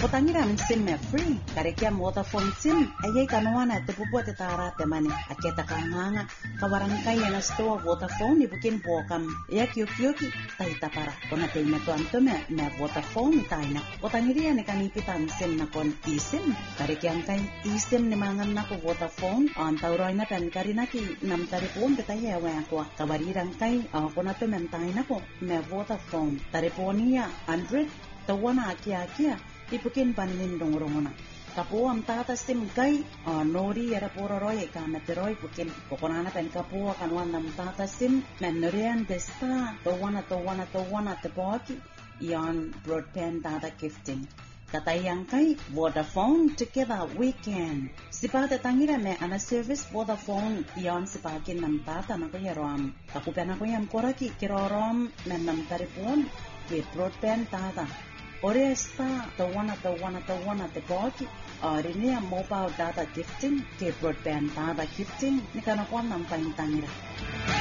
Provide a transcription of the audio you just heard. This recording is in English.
Potangiram sim me free. Karekia Vodafone sim. Ayay kanuana te pupuat tara te mane. Aketa kamanga kawarangkay na store Vodafone ibukin bokam. Yak yuki taita para. Kona te meto antome me Vodafone taina. Potangiria ne kanipitan sim na kon isim. Karekia angkay isim ni mangan na ko Vodafone. Antauroy na pen karina ki nam taripon betaya wa ko. Kawarirang kay kona to mentaina ko me Vodafone. Tariponia 100 tawana akia. Ipukin panin dongorongona. Kapo am tata sim kai nori era pororoy kameteroy pukin kokonana pen kapo kanwan nam tata sim menorian desta tawana te poki yon broadband data gifting. Katayang kai Vodafone together we can. Sipata tangira me ana service Vodafone yon sipakin nam tata na koyarom. Kapupena koyam koraki kirorom men nam taripon ke broadband data. Ore esta tawana te poki rinia mobile data gifting ke broadband data gifting ni kana kwa nam tangira.